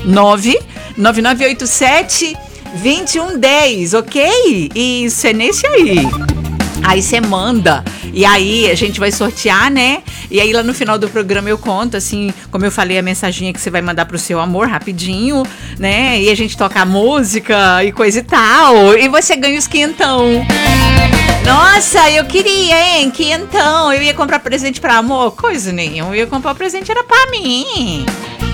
99987-2110, ok? Isso, é nesse aí. Aí você manda, e aí a gente vai sortear, né? E aí lá no final do programa eu conto, assim, como eu falei, a mensaginha que você vai mandar pro seu amor rapidinho, né? E a gente toca a música e coisa e tal, e você ganha os quinhentão. Nossa, eu queria, hein? Quinhentão. Eu ia comprar presente pra amor? Coisa nenhuma, eu ia comprar o presente, era pra mim.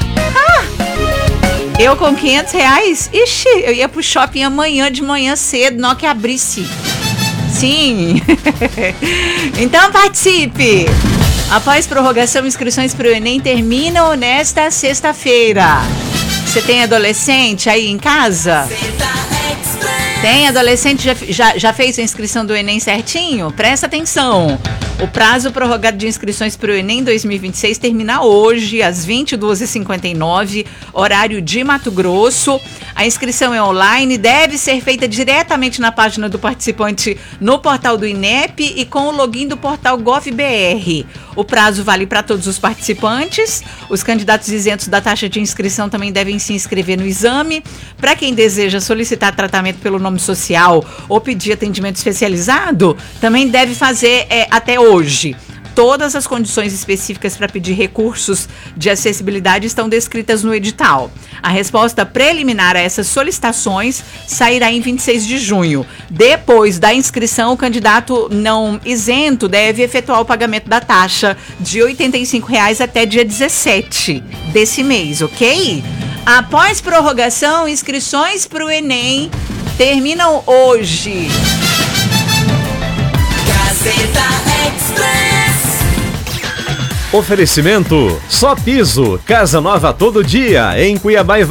Eu com R$500? Ixi, eu ia pro shopping amanhã de manhã cedo, não que abrisse. Sim. Então participe. Após prorrogação, inscrições para o Enem terminam nesta sexta-feira. Você tem adolescente aí em casa? Tem adolescente, já fez a inscrição do Enem certinho? Presta atenção. O prazo prorrogado de inscrições para o Enem 2026 termina hoje, às 22h59, horário de Mato Grosso. A inscrição é online, deve ser feita diretamente na página do participante no portal do INEP e com o login do portal GovBR. O prazo vale para todos os participantes. Os candidatos isentos da taxa de inscrição também devem se inscrever no exame. Para quem deseja solicitar tratamento pelo nome social ou pedir atendimento especializado, também deve fazer até hoje. Todas as condições específicas para pedir recursos de acessibilidade estão descritas no edital. A resposta preliminar a essas solicitações sairá em 26 de junho. Depois da inscrição, o candidato não isento deve efetuar o pagamento da taxa de R$ 85,00 até dia 17 desse mês, ok? Após prorrogação, inscrições para o Enem terminam hoje. Gazeta Express. Oferecimento Só Piso, casa nova todo dia, em Cuiabá e